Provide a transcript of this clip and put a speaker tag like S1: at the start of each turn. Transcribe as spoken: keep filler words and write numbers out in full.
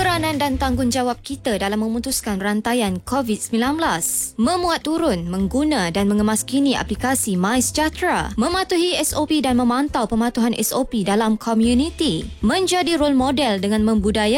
S1: peranan dan tanggungjawab kita dalam memutuskan rantaian covid sembilan belas. Memuat turun, mengguna dan mengemaskini aplikasi MySejahtera. Mematuhi S O P dan memantau pematuhan S O P dalam komuniti. Menjadi role model dengan membudaya